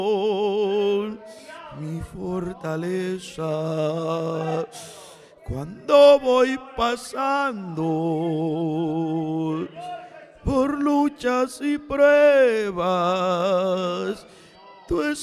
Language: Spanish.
mi fortaleza. Cuando voy pasando por luchas y pruebas, tú